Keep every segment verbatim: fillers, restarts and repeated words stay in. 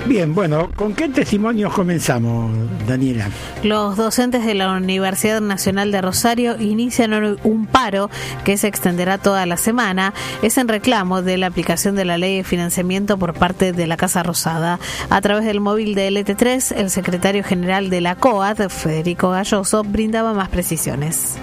Bien, bueno, ¿con qué testimonios comenzamos, Daniela? Los docentes de la Universidad Nacional de Rosario inician un paro que se extenderá toda la semana. Es en reclamo de la aplicación de la ley de financiamiento por parte de la Casa Rosada. A través del móvil de L T tres, el secretario general de la COAD, Federico Galloso, brindaba más precisiones.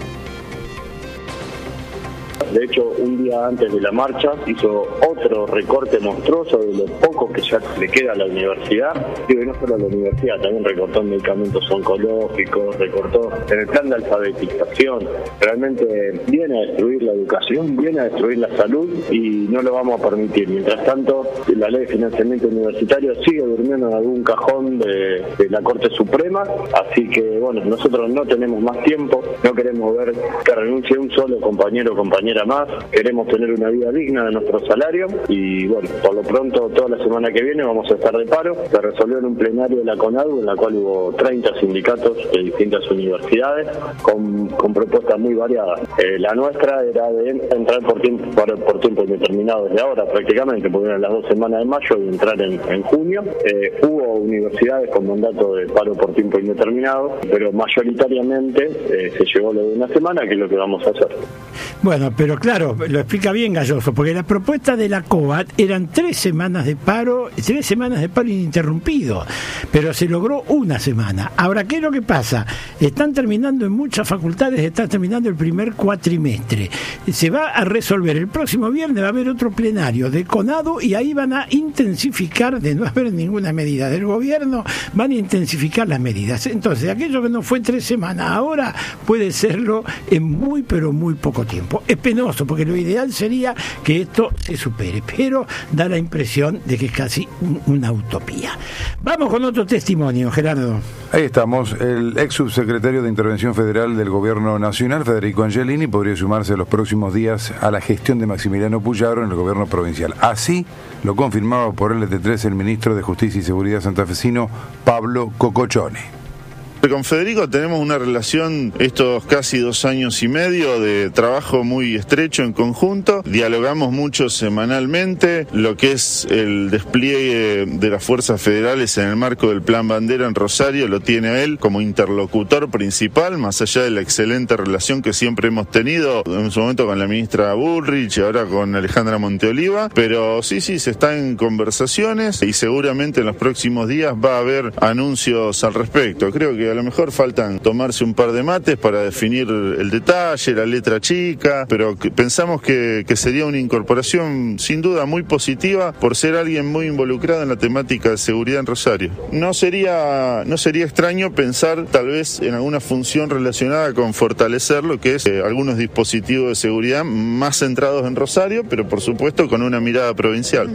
De hecho, un día antes de la marcha hizo otro recorte monstruoso de lo poco que ya le queda a la universidad. Y no solo a la universidad, también recortó en medicamentos oncológicos, recortó en el plan de alfabetización. Realmente viene a destruir la educación, viene a destruir la salud y no lo vamos a permitir. Mientras tanto, la ley de financiamiento universitario sigue durmiendo en algún cajón de, de la Corte Suprema. Así que, bueno, nosotros no tenemos más tiempo, no queremos ver que renuncie un solo compañero o compañera más, queremos tener una vida digna de nuestro salario y bueno, por lo pronto toda la semana que viene vamos a estar de paro. Se resolvió en un plenario de la CONADU en la cual hubo treinta sindicatos de distintas universidades con, con propuestas muy variadas. Eh, la nuestra era de entrar por tiempo, por, por tiempo indeterminado desde ahora prácticamente, porque eran las dos semanas de mayo y entrar en, en junio. Eh, hubo universidades con mandato de paro por tiempo indeterminado, pero mayoritariamente eh, se llegó lo de una semana, que es lo que vamos a hacer. Bueno, pero claro, lo explica bien Galloso, porque la propuesta de la COAD eran tres semanas de paro, tres semanas de paro ininterrumpido, pero se logró una semana. Ahora, ¿qué es lo que pasa? Están terminando en muchas facultades, está terminando el primer cuatrimestre. Se va a resolver el próximo viernes, va a haber otro plenario de CONADU y ahí van a intensificar, de no haber ninguna medida del gobierno, van a intensificar las medidas. Entonces, aquello que no fue tres semanas, ahora puede serlo en muy, pero muy poco tiempo. Es penoso, porque lo ideal sería que esto se supere, pero da la impresión de que es casi un, una utopía. Vamos con otro testimonio, Gerardo. Ahí estamos. El ex subsecretario de Intervención Federal del Gobierno Nacional, Federico Angelini, podría sumarse en los próximos días a la gestión de Maximiliano Puyaro en el gobierno provincial. Así lo confirmaba por L T tres el ministro de Justicia y Seguridad santafesino, Pablo Cocochone. Con Federico tenemos una relación, estos casi dos años y medio, de trabajo muy estrecho en conjunto. Dialogamos mucho semanalmente lo que es el despliegue de las fuerzas federales en el marco del Plan Bandera en Rosario. Lo tiene él como interlocutor principal, más allá de la excelente relación que siempre hemos tenido, en su momento con la ministra Bullrich y ahora con Alejandra Monteoliva. Pero sí, sí, se está en conversaciones y seguramente en los próximos días va a haber anuncios al respecto. Creo que a lo mejor faltan tomarse un par de mates para definir el detalle, la letra chica, pero que pensamos que, que sería una incorporación sin duda muy positiva por ser alguien muy involucrado en la temática de seguridad en Rosario. No sería, no sería extraño pensar tal vez en alguna función relacionada con fortalecer lo que es eh, algunos dispositivos de seguridad más centrados en Rosario, pero por supuesto con una mirada provincial.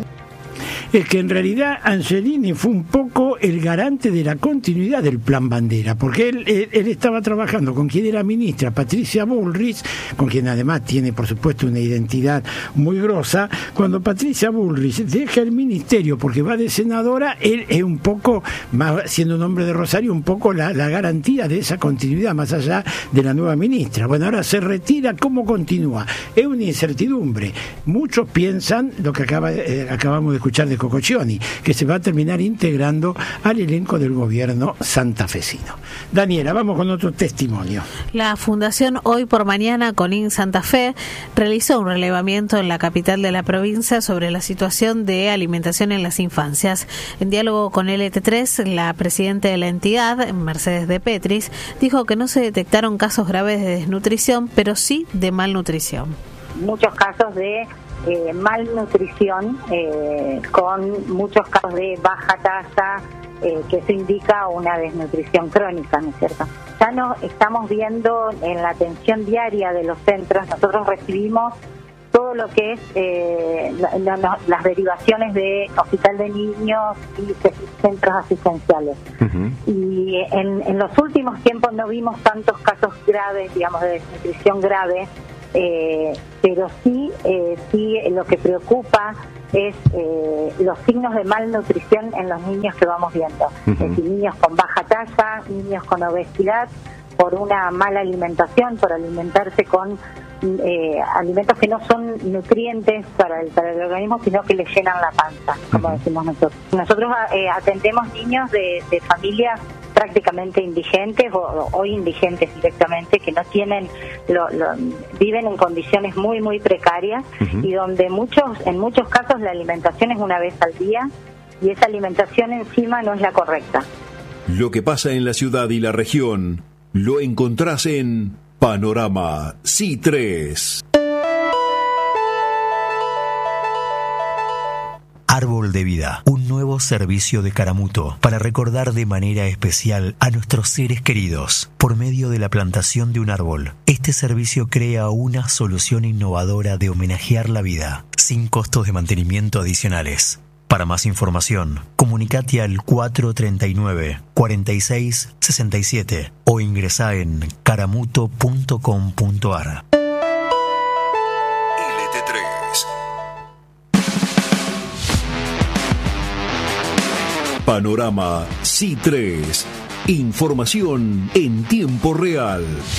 Es que en realidad Angelini fue un poco el garante de la continuidad del Plan Bandera, porque él, él, él estaba trabajando con quien era ministra, Patricia Bullrich, con quien además tiene por supuesto una identidad muy grosa. Cuando Patricia Bullrich deja el ministerio porque va de senadora, él es un poco, más, siendo un hombre de Rosario, un poco la, la garantía de esa continuidad más allá de la nueva ministra. Bueno, ahora se retira, ¿cómo continúa? Es una incertidumbre. Muchos piensan lo que acaba, eh, acabamos de escuchar de Cocochone, que se va a terminar integrando al elenco del gobierno santafesino. Daniela, vamos con otro testimonio. La Fundación Hoy por Mañana Conin Santa Fe realizó un relevamiento en la capital de la provincia sobre la situación de alimentación en las infancias. En diálogo con L T tres, la presidenta de la entidad, Mercedes de Petris, dijo que no se detectaron casos graves de desnutrición, pero sí de malnutrición. Muchos casos de Eh, malnutrición, eh, con muchos casos de baja tasa, eh, que eso indica una desnutrición crónica, ¿no es cierto? Ya no estamos viendo en la atención diaria de los centros, nosotros recibimos todo lo que es eh, la, la, las derivaciones de hospital de niños y centros asistenciales. Uh-huh. Y en, en los últimos tiempos no vimos tantos casos graves, digamos, de desnutrición grave. Eh, pero sí, eh, sí lo que preocupa es eh, los signos de malnutrición en los niños que vamos viendo. Uh-huh. Es decir, niños con baja talla, niños con obesidad, por una mala alimentación, por alimentarse con eh, alimentos que no son nutrientes para el, para el organismo, sino que le llenan la panza, como decimos nosotros. Nosotros eh, atendemos niños de, de familias prácticamente indigentes o, o indigentes directamente, que no tienen, lo, lo, viven en condiciones muy, muy precarias, uh-huh. y donde muchos, en muchos casos la alimentación es una vez al día y esa alimentación encima no es la correcta. Lo que pasa en la ciudad y la región lo encontrás en Panorama C I tres. Árbol de Vida, un nuevo servicio de Caramuto para recordar de manera especial a nuestros seres queridos por medio de la plantación de un árbol. Este servicio crea una solución innovadora de homenajear la vida, sin costos de mantenimiento adicionales. Para más información, comunicate al cuatro treinta y nueve, cuarenta y seis, sesenta y siete o ingresá en caramuto punto com punto ar. Panorama C I tres. Información en tiempo real.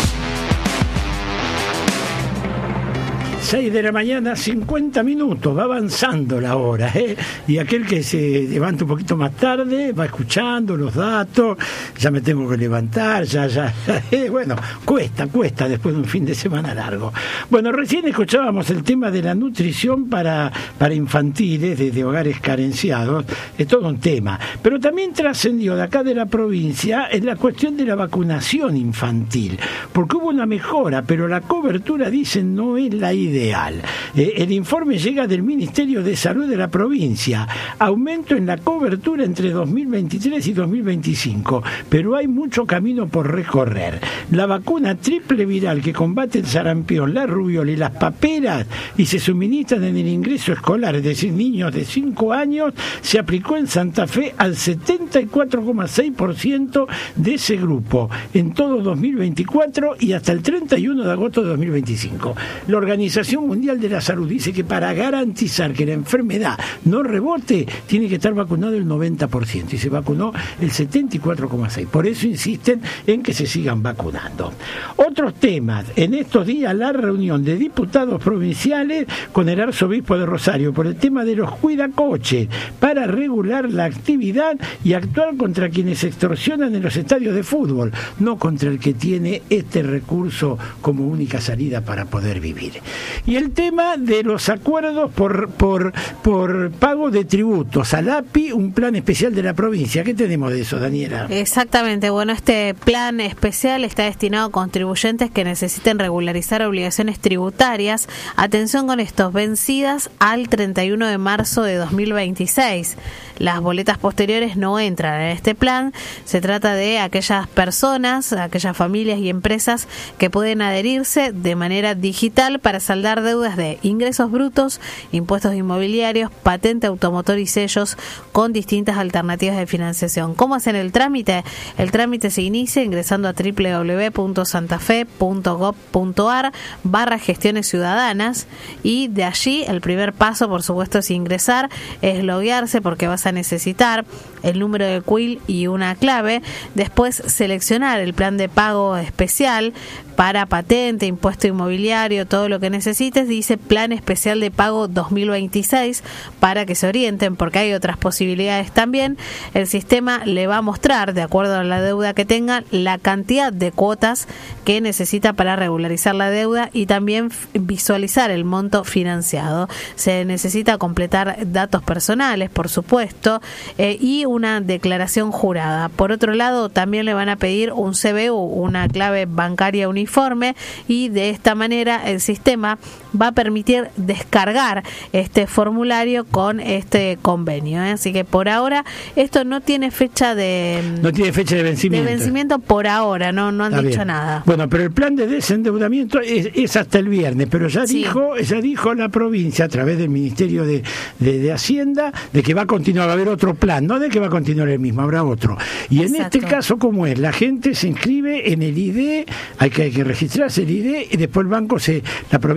seis de la mañana, cincuenta minutos, va avanzando la hora, ¿eh? Y aquel que se levanta un poquito más tarde va escuchando los datos, ya me tengo que levantar, ya, ya, eh, bueno, cuesta, cuesta después de un fin de semana largo. Bueno, recién escuchábamos el tema de la nutrición para, para infantiles de, de hogares carenciados, es todo un tema, pero también trascendió de acá de la provincia en la cuestión de la vacunación infantil, porque hubo una mejora, pero la cobertura, dicen, no es la idea. Ideal. Eh, el informe llega del Ministerio de Salud de la provincia. Aumento en la cobertura entre dos mil veintitrés y dos mil veinticinco, pero hay mucho camino por recorrer. La vacuna triple viral que combate el sarampión, la rubiola y las paperas y se suministran en el ingreso escolar, es decir, niños de cinco años, se aplicó en Santa Fe al setenta y cuatro coma seis por ciento de ese grupo en todo dos mil veinticuatro y hasta el treinta y uno de agosto de dos mil veinticinco. La Organización Mundial de la Salud dice que para garantizar que la enfermedad no rebote, tiene que estar vacunado el noventa por ciento y se vacunó el setenta y cuatro coma seis por ciento. Por eso insisten en que se sigan vacunando. Otros temas, en estos días la reunión de diputados provinciales con el arzobispo de Rosario por el tema de los cuidacoches para regular la actividad y actuar contra quienes extorsionan en los estadios de fútbol, no contra el que tiene este recurso como única salida para poder vivir. Y el tema de los acuerdos por, por, por pago de tributos al A P I, un plan especial de la provincia. ¿Qué tenemos de eso, Daniela? Exactamente, bueno, este plan especial está destinado a contribuyentes que necesiten regularizar obligaciones tributarias, atención con estos, vencidas al treinta y uno de marzo de dos mil veintiséis. Las boletas posteriores no entran en este plan. Se trata de aquellas personas, aquellas familias y empresas que pueden adherirse de manera digital para saldar deudas de ingresos brutos, impuestos inmobiliarios, patente automotor y sellos con distintas alternativas de financiación. ¿Cómo hacen el trámite? El trámite se inicia ingresando a doble u doble u doble u punto santafe punto gob punto ar barra gestiones ciudadanas y de allí el primer paso, por supuesto, es ingresar, es loguearse porque vas a necesitar el número de Q I L y una clave. Después seleccionar el plan de pago especial para patente, impuesto inmobiliario, todo lo que necesites. Dice plan especial de pago dos mil veintiséis para que se orienten porque hay otras posibilidades también. El sistema le va a mostrar, de acuerdo a la deuda que tenga, la cantidad de cuotas que necesita para regularizar la deuda y también visualizar el monto financiado. Se necesita completar datos personales, por supuesto, eh, y una declaración jurada. Por otro lado, también le van a pedir un C B U, una clave bancaria uniforme, y de esta manera el sistema va a permitir descargar este formulario con este convenio, ¿eh? Así que por ahora esto no tiene fecha de no tiene fecha de vencimiento. De vencimiento por ahora, no no han Está dicho bien. nada. Bueno, pero el plan de desendeudamiento es, es hasta el viernes, pero ya Sí. dijo ya dijo la provincia a través del Ministerio de, de, de Hacienda de que va a continuar, va a haber otro plan, no de que va a continuar el mismo, habrá otro. Y en Exacto. este caso, ¿cómo es? La gente se inscribe en el I D E, hay que, hay que registrarse el I D E y después el banco, se la provincia se comunica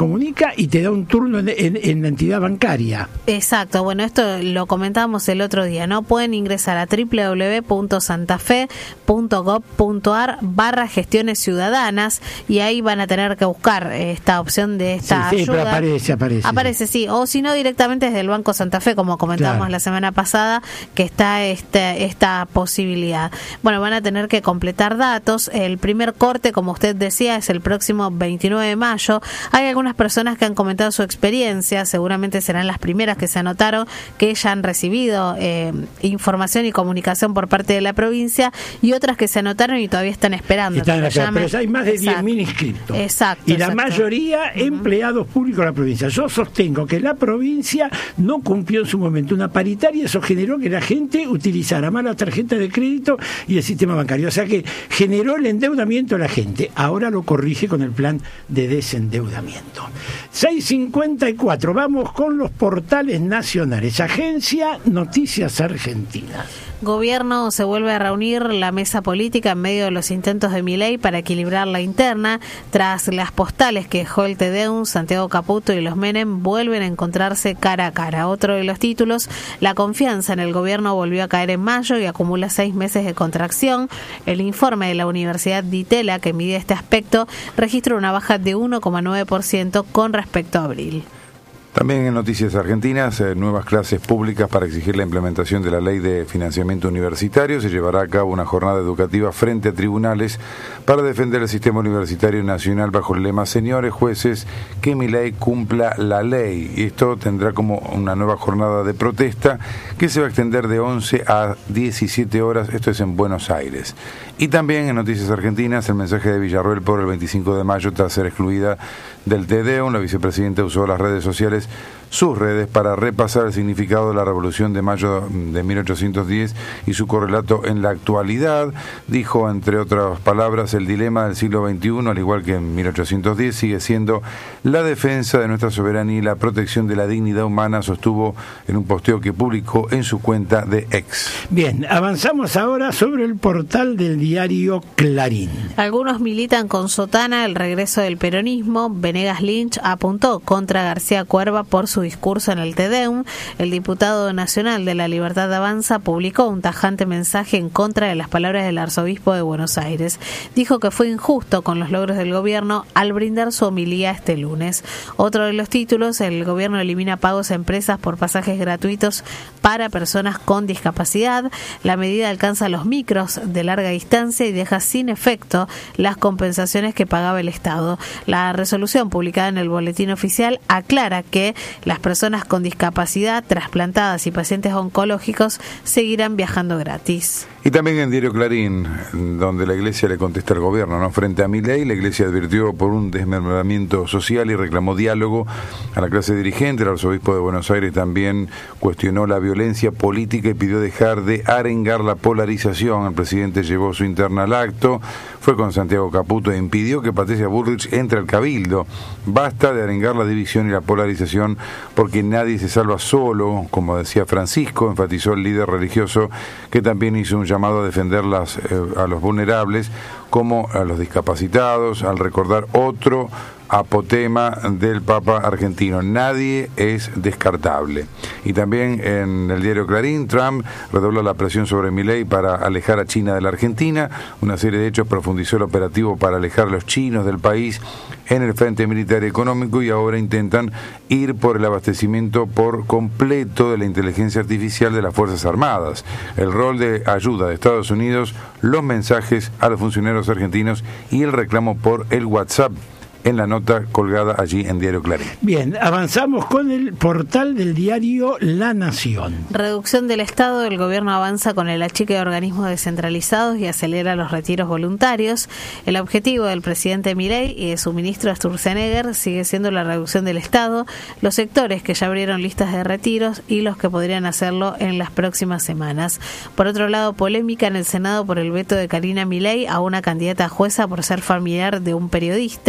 comunica y te da un turno en, en, en la entidad bancaria. Exacto, bueno, esto lo comentábamos el otro día, ¿no? Pueden ingresar a doble u doble u doble u punto santafe punto gob punto ar barra gestiones ciudadanas y ahí van a tener que buscar esta opción de esta sí, sí, ayuda. Pero aparece, aparece. Aparece, sí, o si no directamente desde el Banco Santa Fe, como comentábamos claro. la semana pasada, que está este, esta posibilidad. Bueno, van a tener que completar datos. El primer corte, como usted decía, es el próximo veintinueve de mayo. Hay algunas personas que han comentado su experiencia, seguramente serán las primeras que se anotaron, que ya han recibido eh, información y comunicación por parte de la provincia, y otras que se anotaron y todavía están esperando. Están acá, pero ya hay más de diez mil inscritos. Exacto. Y exacto. la mayoría uh-huh. empleados públicos de la provincia. Yo sostengo que la provincia no cumplió en su momento una paritaria, eso generó que la gente utilizara más la tarjeta de crédito y el sistema bancario. O sea que generó el endeudamiento de la gente. Ahora lo corrige con el plan de desendeudamiento. seis cincuenta y cuatro. Vamos con los portales nacionales. Agencia Noticias Argentinas. Gobierno se vuelve a reunir la mesa política en medio de los intentos de Milei para equilibrar la interna. Tras las postales que dejó el Tedeum, Santiago Caputo y los Menem vuelven a encontrarse cara a cara. Otro de los títulos, la confianza en el gobierno volvió a caer en mayo y acumula seis meses de contracción. El informe de la Universidad de Itela, que mide este aspecto, registra una baja de uno coma nueve por ciento con respecto a abril. También en Noticias Argentinas, eh, nuevas clases públicas para exigir la implementación de la Ley de Financiamiento Universitario. Se llevará a cabo una jornada educativa frente a tribunales para defender el sistema universitario nacional bajo el lema "Señores jueces, que mi ley cumpla la ley". Y esto tendrá como una nueva jornada de protesta que se va a extender de once a diecisiete horas. Esto es en Buenos Aires. Y también en Noticias Argentinas, el mensaje de Villarroel por el veinticinco de mayo tras ser excluida del Tedeum. La vicepresidenta usó las redes sociales, sus redes, para repasar el significado de la Revolución de Mayo de mil ochocientos diez y su correlato en la actualidad. Dijo, entre otras palabras, el dilema del siglo veintiuno, al igual que en mil ochocientos diez, sigue siendo la defensa de nuestra soberanía y la protección de la dignidad humana, sostuvo en un posteo que publicó en su cuenta de X. Bien, avanzamos ahora sobre el portal del diario Clarín. Algunos militan con sotana el regreso del peronismo. Venegas Lynch apuntó contra García Cuerva por su discurso en el Tedeum. El diputado nacional de La Libertad Avanza publicó un tajante mensaje en contra de las palabras del arzobispo de Buenos Aires. Dijo que fue injusto con los logros del gobierno al brindar su homilía este lunes. Otro de los títulos, el gobierno elimina pagos a empresas por pasajes gratuitos para personas con discapacidad. La medida alcanza los micros de larga distancia y deja sin efecto las compensaciones que pagaba el Estado. La resolución publicada en el Boletín Oficial aclara que las personas con discapacidad, trasplantadas y pacientes oncológicos seguirán viajando gratis. Y también en Diario Clarín, donde la Iglesia le contesta al gobierno, ¿no? Frente a Milei, la Iglesia advirtió por un desmembramiento social y reclamó diálogo a la clase dirigente. El arzobispo de Buenos Aires también cuestionó la violencia política y pidió dejar de arengar la polarización. El presidente llevó su interna al acto, fue con Santiago Caputo e impidió que Patricia Bullrich entre al cabildo. Basta de arengar la división y la polarización porque nadie se salva solo, como decía Francisco, enfatizó el líder religioso, que también hizo un llamado a defender las, eh, a los vulnerables como a los discapacitados, al recordar otro apotema del Papa argentino: nadie es descartable. Y también en el diario Clarín, Trump redobla la presión sobre Milei para alejar a China de la Argentina. Una serie de hechos profundizó el operativo para alejar a los chinos del país en el frente militar y económico, y ahora intentan ir por el abastecimiento por completo de la inteligencia artificial de las Fuerzas Armadas, el rol de ayuda de Estados Unidos, los mensajes a los funcionarios argentinos y el reclamo por el WhatsApp, en la nota colgada allí en Diario Clarín. Bien, avanzamos con el portal del diario La Nación. Reducción del Estado, el gobierno avanza con el achique de organismos descentralizados y acelera los retiros voluntarios. El objetivo del presidente Milei y de su ministro Sturzenegger sigue siendo la reducción del Estado, los sectores que ya abrieron listas de retiros y los que podrían hacerlo en las próximas semanas. Por otro lado, polémica en el Senado por el veto de Karina Milei a una candidata a jueza por ser familiar de un periodista.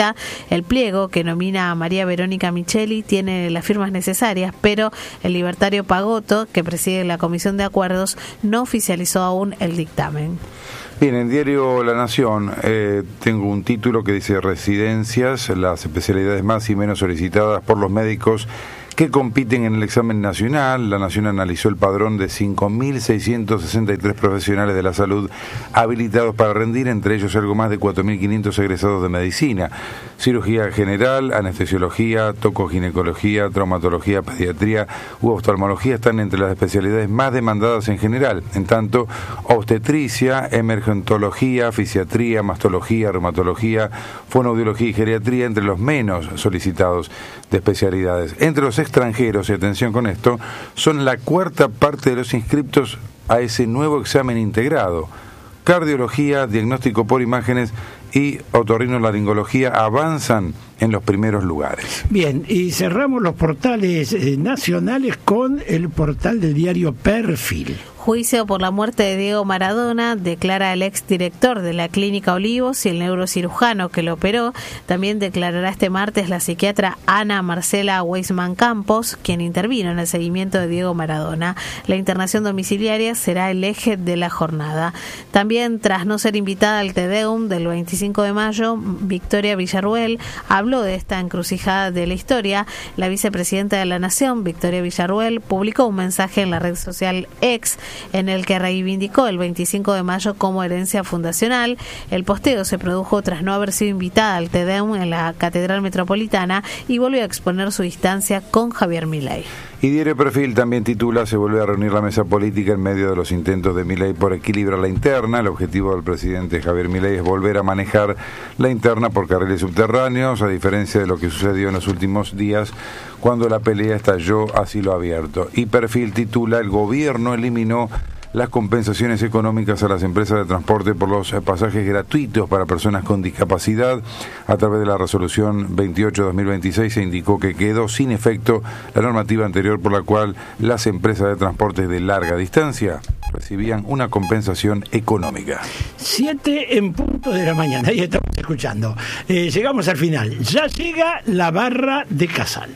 El pliego, que nomina a María Verónica Micheli, tiene las firmas necesarias, pero el libertario Pagotto, que preside la Comisión de Acuerdos, no oficializó aún el dictamen. Bien, en diario La Nación eh, tengo un título que dice Residencias, las especialidades más y menos solicitadas por los médicos que compiten en el examen nacional. La Nación analizó el padrón de cinco mil seiscientos sesenta y tres profesionales de la salud habilitados para rendir, entre ellos algo más de cuatro mil quinientos egresados de medicina, cirugía general, anestesiología, tocoginecología, traumatología, pediatría u oftalmología están entre las especialidades más demandadas en general. En tanto, obstetricia, emergentología, fisiatría, mastología, reumatología, fonoaudiología y geriatría entre los menos solicitados de especialidades. Entre los extranjeros, y atención con esto, son la cuarta parte de los inscriptos a ese nuevo examen integrado. Cardiología, diagnóstico por imágenes y otorrinolaringología avanzan en los primeros lugares. Bien, y cerramos los portales eh, nacionales con el portal del diario Perfil. Juicio por la muerte de Diego Maradona, declara el exdirector de la Clínica Olivos y el neurocirujano que lo operó. También declarará este martes la psiquiatra Ana Marcela Weisman Campos, quien intervino en el seguimiento de Diego Maradona. La internación domiciliaria será el eje de la jornada. También, tras no ser invitada al Te Deum del veinticinco de mayo, Victoria Villarruel habló de esta encrucijada de la historia. La vicepresidenta de la Nación, Victoria Villarruel, publicó un mensaje en la red social X en el que reivindicó el veinticinco de mayo como herencia fundacional. El posteo se produjo tras no haber sido invitada al Te Deum en la Catedral Metropolitana y volvió a exponer su distancia con Javier Milei. Y Diario Perfil también titula: se vuelve a reunir la mesa política en medio de los intentos de Milei por equilibrar la interna. El objetivo del presidente Javier Milei es volver a manejar la interna por carriles subterráneos, a diferencia de lo que sucedió en los últimos días cuando la pelea estalló a cielo abierto. Y Perfil titula: el gobierno eliminó las compensaciones económicas a las empresas de transporte por los pasajes gratuitos para personas con discapacidad. A través de la resolución veintiocho barra dos mil veintiséis se indicó que quedó sin efecto la normativa anterior por la cual las empresas de transportes de larga distancia recibían una compensación económica. Siete en punto de la mañana, ahí estamos escuchando. Eh, llegamos al final. Ya llega la barra de Casal.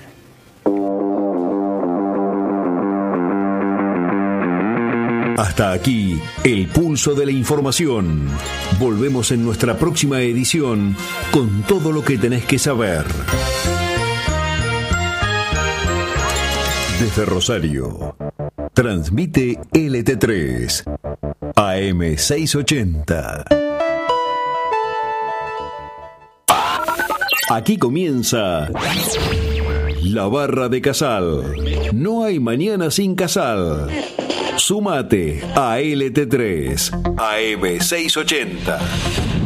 Hasta aquí, el pulso de la información. Volvemos en nuestra próxima edición con todo lo que tenés que saber. Desde Rosario, transmite L T tres, A M seiscientos ochenta. Aquí comienza la barra de Casal. No hay mañana sin Casal. Súmate a L T tres, A M seiscientos ochenta.